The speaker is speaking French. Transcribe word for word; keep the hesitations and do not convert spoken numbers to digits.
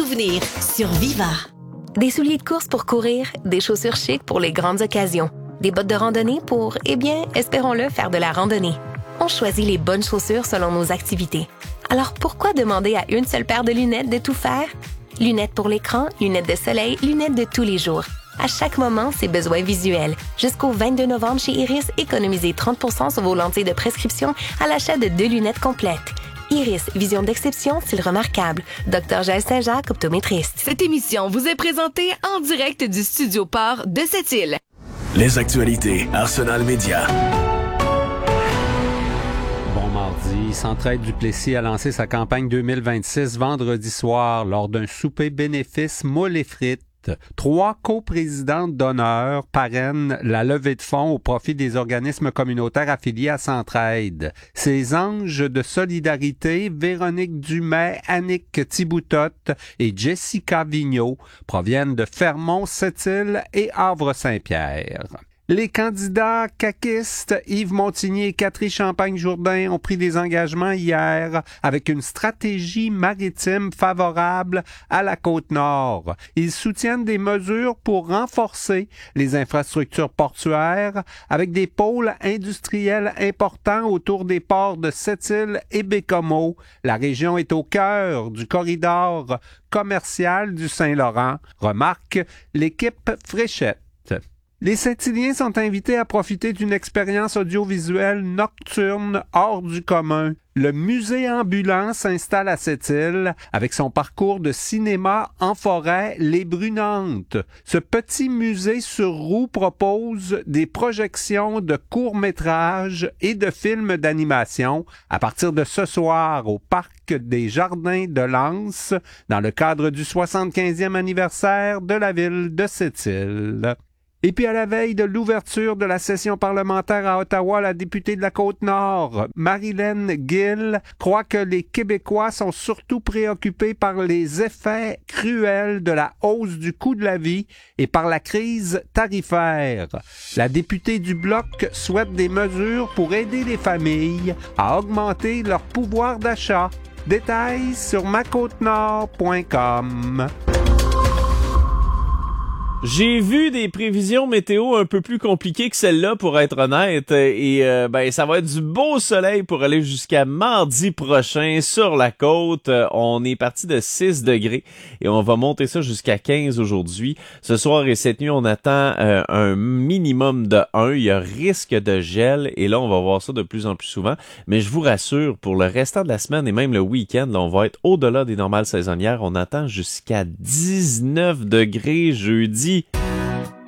souvenirs sur Viva. Des souliers de course pour courir, des chaussures chic pour les grandes occasions, des bottes de randonnée pour, eh bien, espérons-le, faire de la randonnée. On choisit les bonnes chaussures selon nos activités. Alors pourquoi demander à une seule paire de lunettes de tout faire? Lunettes pour l'écran, lunettes de soleil, lunettes de tous les jours. À chaque moment, ses besoins visuels. Jusqu'au vingt-deux novembre chez Iris, économisez trente pour cent sur vos lentilles de prescription à l'achat de deux lunettes complètes. Iris, vision d'exception, style remarquable. Docteur Jaël Saint-Jacques, optométriste. Cette émission vous est présentée en direct du Studio Port de Sept-Îles. Les actualités Arsenal Média. Bon mardi, Centraide Duplessis a lancé sa campagne deux mille vingt-six vendredi soir lors d'un souper bénéfice moules et frites. Trois coprésidentes d'honneur parrainent la levée de fonds au profit des organismes communautaires affiliés à Centraide. Ces anges de solidarité, Véronique Dumais, Annick Thiboutotte et Jessica Vigneault, proviennent de Fermont, Sept-Îles et Havre-Saint-Pierre. Les candidats caquistes Yves Montigny et Catherine Champagne-Jourdain ont pris des engagements hier avec une stratégie maritime favorable à la Côte-Nord. Ils soutiennent des mesures pour renforcer les infrastructures portuaires avec des pôles industriels importants autour des ports de Sept-Îles et Bécomo. La région est au cœur du corridor commercial du Saint-Laurent, remarque l'équipe Fréchette. Les Saint-Iliens sont invités à profiter d'une expérience audiovisuelle nocturne hors du commun. Le musée ambulant s'installe à Sept-Îles avec son parcours de cinéma en forêt Les Brunantes. Ce petit musée sur roue propose des projections de courts-métrages et de films d'animation à partir de ce soir au Parc des Jardins de Lens dans le cadre du soixante-quinzième anniversaire de la ville de Sept-Îles. Et puis à la veille de l'ouverture de la session parlementaire à Ottawa, la députée de la Côte-Nord, Marilyn Gill, croit que les Québécois sont surtout préoccupés par les effets cruels de la hausse du coût de la vie et par la crise tarifaire. La députée du Bloc souhaite des mesures pour aider les familles à augmenter leur pouvoir d'achat. Détails sur ma côte nord point com. J'ai vu des prévisions météo un peu plus compliquées que celle-là, pour être honnête, et euh, ben ça va être du beau soleil pour aller jusqu'à mardi prochain sur la côte. On est parti de six degrés et on va monter ça jusqu'à quinze aujourd'hui. Ce soir et cette nuit, on attend euh, un minimum de un. Il y a risque de gel et là, on va voir ça de plus en plus souvent. Mais je vous rassure, pour le restant de la semaine et même le week-end, là, on va être au-delà des normales saisonnières. On attend jusqu'à dix-neuf degrés jeudi.